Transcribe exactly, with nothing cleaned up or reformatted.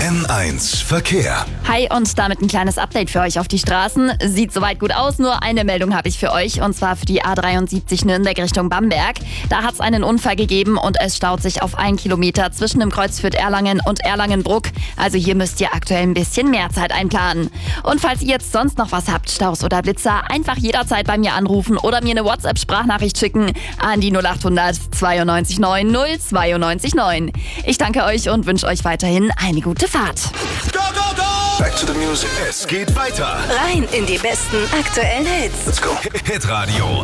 N eins Verkehr. Hi und damit ein kleines Update für euch auf die Straßen. Sieht soweit gut aus, nur eine Meldung habe ich für euch und zwar für die A dreiundsiebzig Nürnberg Richtung Bamberg. Da hat es einen Unfall gegeben und es staut sich auf einen Kilometer zwischen dem Kreuz Fürth-Erlangen und Erlangen-Bruck. Also hier müsst ihr aktuell ein bisschen mehr Zeit einplanen. Und falls ihr jetzt sonst noch was habt, Staus oder Blitzer, einfach jederzeit bei mir anrufen oder mir eine WhatsApp-Sprachnachricht schicken an die null acht hundert zweiundneunzig neun null zweiundneunzig neun. Ich danke euch und wünsche euch weiterhin eine gute Fahrt. Go, go, go! Back to the music. Es geht weiter. Rein in die besten aktuellen Hits. Let's go. Hitradio